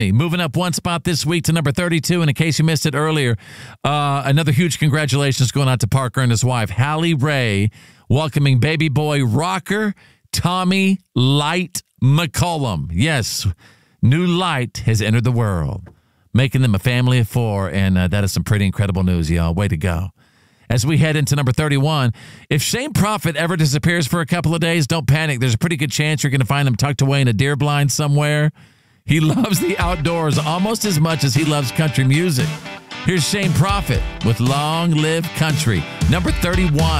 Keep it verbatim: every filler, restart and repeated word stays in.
Moving up one spot this week to number thirty-two. And in case you missed it earlier, uh, another huge congratulations going out to Parker and his wife, Hallie Ray, welcoming baby boy rocker Tommy Light McCollum. Yes, new light has entered the world, making them a family of four. And uh, that is some pretty incredible news, y'all. Way to go. As we head into number thirty-one, if Shane Prophet ever disappears for a couple of days, don't panic. There's a pretty good chance you're going to find him tucked away in a deer blind somewhere. He loves the outdoors almost as much as he loves country music. Here's Shane Prophet with Long Live Country, number thirty-one.